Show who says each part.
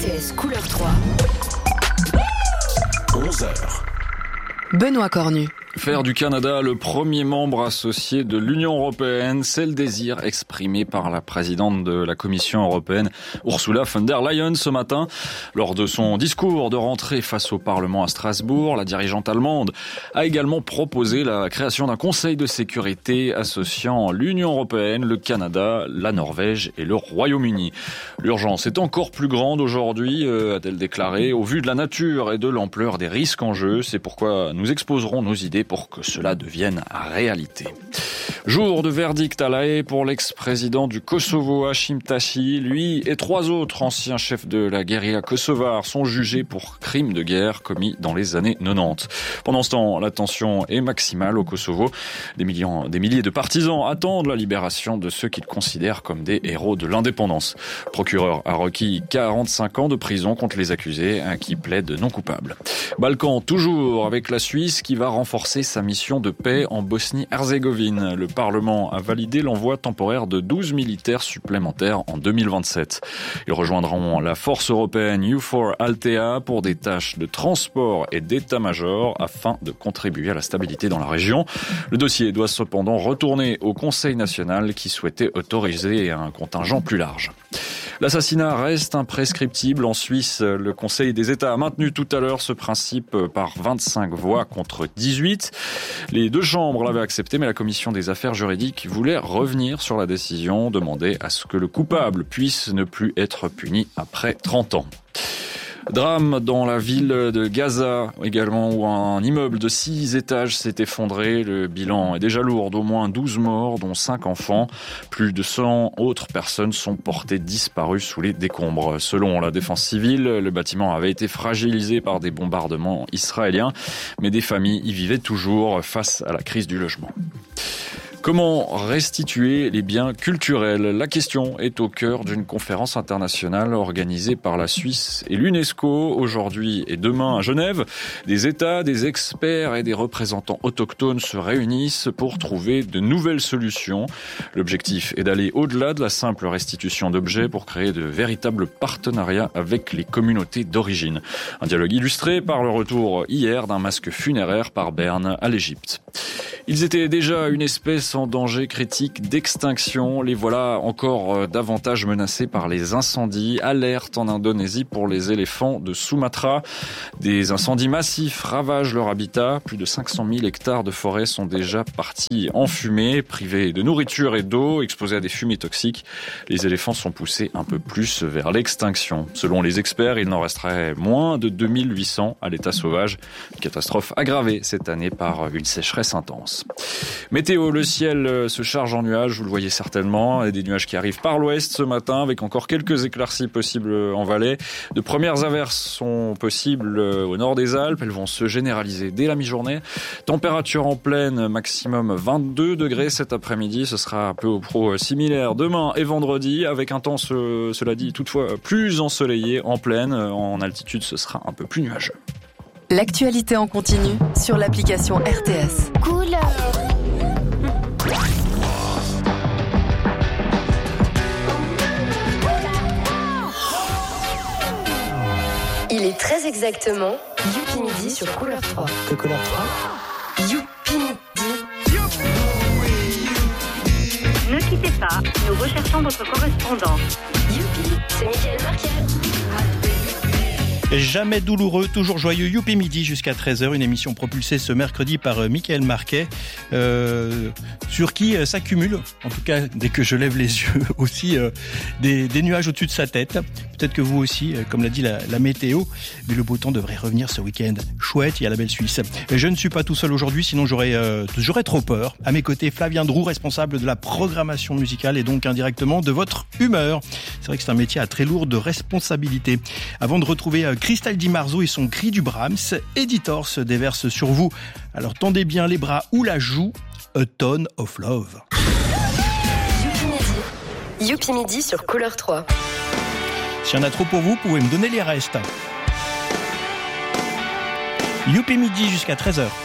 Speaker 1: RTS couleur 3.
Speaker 2: 11h.
Speaker 1: Benoît Cornu.
Speaker 3: Faire du Canada le premier membre associé de l'Union européenne, c'est le désir exprimé par la présidente de la Commission européenne, Ursula von der Leyen, ce matin. Lors de son discours de rentrée face au Parlement à Strasbourg, la dirigeante allemande a également proposé la création d'un Conseil de sécurité associant l'Union européenne, le Canada, la Norvège et le Royaume-Uni. L'urgence est encore plus grande aujourd'hui, a-t-elle déclaré, au vu de la nature et de l'ampleur des risques en jeu. C'est pourquoi nous exposerons nos idées pour que cela devienne réalité. Jour de verdict à La Haye pour l'ex-président du Kosovo, Hashim Thaçi. Lui et 3 autres anciens chefs de la guérilla kosovare sont jugés pour crimes de guerre commis dans les années 90. Pendant ce temps, la tension est maximale au Kosovo. Des milliers de partisans attendent la libération de ceux qu'ils considèrent comme des héros de l'indépendance. Le procureur a requis 45 ans de prison contre les accusés qui plaident non coupables. Balkan toujours avec la Suisse qui va renforcer sa mission de paix en Bosnie-Herzégovine. Le Parlement a validé l'envoi temporaire de 12 militaires supplémentaires en 2027. Ils rejoindront la force européenne EUFOR Althea pour des tâches de transport et d'état-major afin de contribuer à la stabilité dans la région. Le dossier doit cependant retourner au Conseil national qui souhaitait autoriser un contingent plus large. L'assassinat reste imprescriptible en Suisse. Le Conseil des États a maintenu tout à l'heure ce principe par 25 voix contre 18. Les 2 chambres l'avaient accepté, mais la commission des affaires juridiques voulait revenir sur la décision, demander à ce que le coupable puisse ne plus être puni après 30 ans. Drame dans la ville de Gaza également où un immeuble de 6 étages s'est effondré. Le bilan est déjà lourd d'au moins 12 morts dont 5 enfants. Plus de 100 autres personnes sont portées disparues sous les décombres. Selon la défense civile, le bâtiment avait été fragilisé par des bombardements israéliens, mais des familles y vivaient toujours face à la crise du logement. Comment restituer les biens culturels ? La question est au cœur d'une conférence internationale organisée par la Suisse et l'UNESCO aujourd'hui et demain à Genève. Des États, des experts et des représentants autochtones se réunissent pour trouver de nouvelles solutions. L'objectif est d'aller au-delà de la simple restitution d'objets pour créer de véritables partenariats avec les communautés d'origine. Un dialogue illustré par le retour hier d'un masque funéraire par Berne à l'Égypte. Ils étaient déjà une espèce en danger critique d'extinction. Les voilà encore davantage menacés par les incendies. Alerte en Indonésie pour les éléphants de Sumatra. Des incendies massifs ravagent leur habitat. Plus de 500 000 hectares de forêt sont déjà partis en fumée. Privés de nourriture et d'eau, exposés à des fumées toxiques, les éléphants sont poussés un peu plus vers l'extinction. Selon les experts, il n'en resterait moins de 2800 à l'état sauvage. Une catastrophe aggravée cette année par une sécheresse intense. Météo, le ciel se charge en nuages, vous le voyez certainement, et des nuages qui arrivent par l'ouest ce matin avec encore quelques éclaircies possibles en vallée. De premières averses sont possibles au nord des Alpes, elles vont se généraliser dès la mi-journée. Température en pleine, maximum 22 degrés cet après-midi, ce sera un peu au pro similaire demain et vendredi avec un temps, cela dit, toutefois plus ensoleillé en pleine. En altitude, ce sera un peu plus nuageux.
Speaker 1: L'actualité en continu sur l'application RTS.
Speaker 4: Couleur.
Speaker 1: Il est très exactement Youpi Midi sur couleur 3.
Speaker 2: Que couleur 3
Speaker 1: Youpi Midi.
Speaker 5: Ne quittez pas, nous recherchons votre correspondant.
Speaker 1: Youpi, c'est Michael Marquet.
Speaker 6: Jamais douloureux, toujours joyeux, Youpi Midi jusqu'à 13h, une émission propulsée ce mercredi par Michael Marquet, sur qui s'accumule, en tout cas dès que je lève les yeux, aussi des nuages au-dessus de sa tête. Peut-être que vous aussi, comme l'a dit la météo, mais le beau temps devrait revenir ce week-end. Chouette, il y a la belle Suisse. Et je ne suis pas tout seul aujourd'hui, sinon j'aurais trop peur. À mes côtés, Flavien Drou, responsable de la programmation musicale et donc indirectement de votre humeur. C'est vrai que c'est un métier à très lourde responsabilité. Avant de retrouver Cristal Di Marzo et son cri du Brahms, Editor se déverse sur vous. Alors tendez bien les bras ou la joue, A Ton of Love.
Speaker 1: Youpi Midi sur couleur 3.
Speaker 6: S'il y en a trop pour vous, vous pouvez me donner les restes. Youpi Midi jusqu'à 13h.